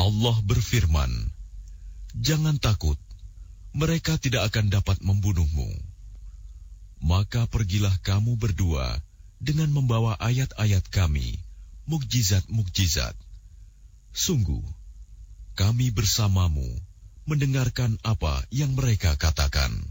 Allah berfirman, "Jangan takut, mereka tidak akan dapat membunuhmu. Maka pergilah kamu berdua dengan membawa ayat-ayat kami, mukjizat-mukjizat. Sungguh, kami bersamamu mendengarkan apa yang mereka katakan."